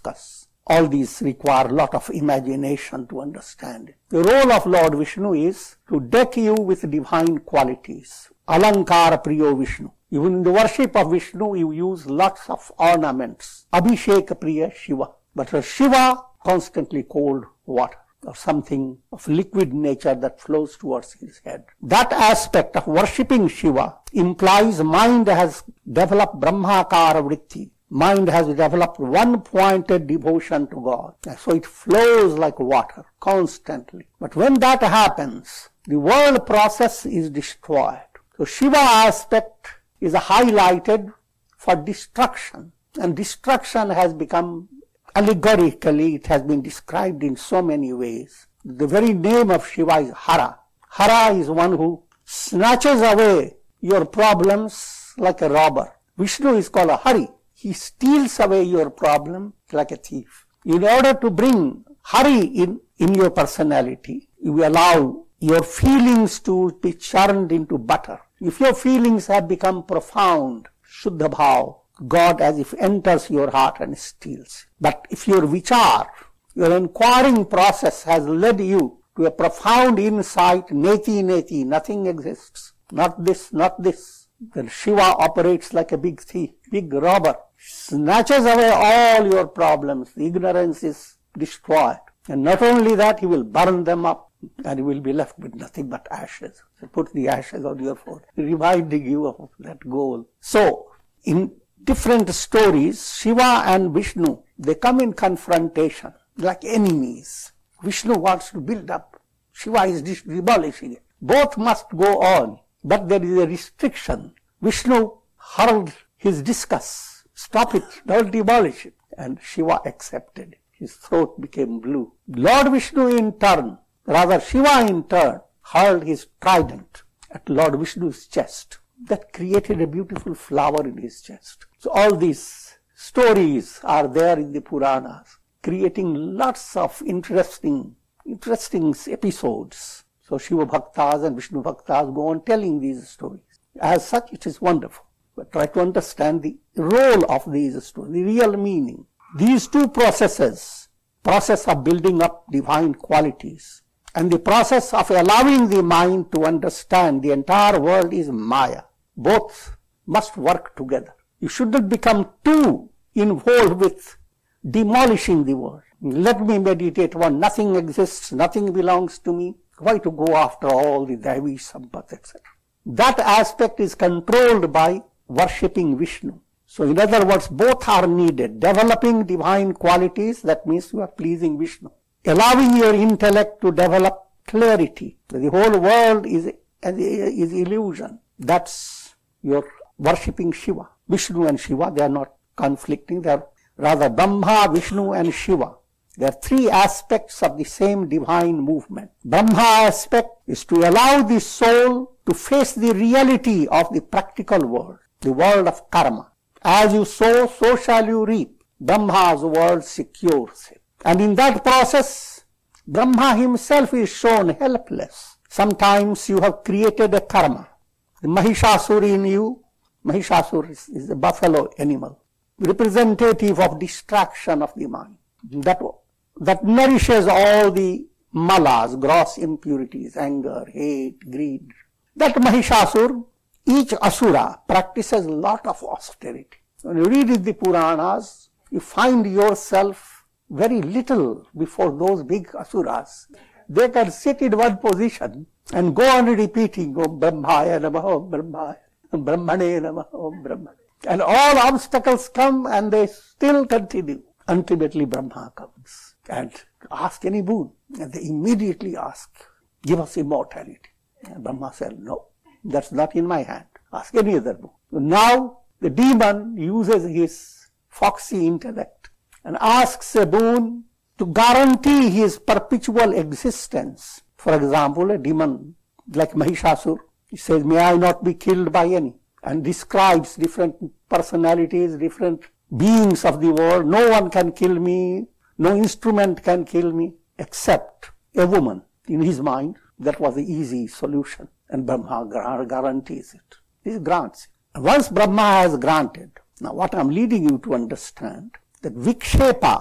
discuss. All these require a lot of imagination to understand it. The role of Lord Vishnu is to deck you with divine qualities. Alankara Priyo Vishnu. Even in the worship of Vishnu, you use lots of ornaments. Abhishek Priya Shiva. But Shiva, constantly cold water, or something of liquid nature that flows towards his head. That aspect of worshipping Shiva implies mind has developed Brahmakara Vritti. Mind has developed one-pointed devotion to God. So it flows like water constantly. But when that happens, the world process is destroyed. So Shiva aspect is highlighted for destruction. And destruction has become, allegorically, it has been described in so many ways. The very name of Shiva is Hara. Hara is one who snatches away your problems like a robber. Vishnu is called a Hari. He steals away your problem like a thief. In order to bring Hari in your personality, you allow your feelings to be churned into butter. If your feelings have become profound, Shuddha Bhav, God as if enters your heart and steals. But if your vichar, your inquiring process has led you to a profound insight, neti neti, nothing exists, not this, then Shiva operates like a big thief, big robber, snatches away all your problems. The ignorance is destroyed. And not only that, he will burn them up and you will be left with nothing but ashes. So put the ashes on your forehead, reminding you of that goal. So, in different stories, Shiva and Vishnu, they come in confrontation like enemies. Vishnu wants to build up. Shiva is demolishing it. Both must go on, but there is a restriction. Vishnu hurled his discus. Stop it, don't demolish it. And Shiva accepted it. His throat became blue. Lord Vishnu in turn, rather Shiva in turn, hurled his trident at Lord Vishnu's chest. That created a beautiful flower in his chest. So all these stories are there in the Puranas, creating lots of interesting episodes. So Shiva Bhaktas and Vishnu Bhaktas go on telling these stories. As such, it is wonderful. But try to understand the role of these stories, the real meaning. These two processes, process of building up divine qualities and the process of allowing the mind to understand the entire world is Maya. Both must work together. You shouldn't become too involved with demolishing the world. Let me meditate on nothing exists, nothing belongs to me. Why to go after all the Daivi Sampat, etc.? That aspect is controlled by worshipping Vishnu. So in other words, both are needed. Developing divine qualities, that means you are pleasing Vishnu. Allowing your intellect to develop clarity. The whole world is illusion. That's your worshipping Shiva. Vishnu and Shiva, they are not conflicting. They are rather Brahma, Vishnu and Shiva. There are three aspects of the same divine movement. Brahma aspect is to allow the soul to face the reality of the practical world, the world of karma. As you sow, so shall you reap. Brahma's word secures it. And in that process, Brahma himself is shown helpless. Sometimes you have created a karma. The Mahishasur in you, Mahishasur is a buffalo animal, representative of distraction of the mind. That nourishes all the malas, gross impurities, anger, hate, greed. That Mahishasur, each asura practices a lot of austerity. When you read in the Puranas, you find yourself very little before those big asuras. They can sit in one position and go on repeating Om Brahmaya Namah, Om Brahmaya, Om Brahmane Namah, Om Brahmane. And all obstacles come and they still continue. Ultimately Brahma comes and ask any boon. And they immediately ask, give us immortality. And Brahma said, no, that's not in my hand. Ask any other boon. So now the demon uses his foxy intellect and asks a boon to guarantee his perpetual existence. For example, a demon like Mahishasur, he says, may I not be killed by any, and describes different personalities, different beings of the world. No one can kill me, no instrument can kill me, except a woman. In his mind, that was the easy solution, and Brahma guarantees it. He grants it. Once Brahma has granted, now what I am leading you to understand, that Vikshepa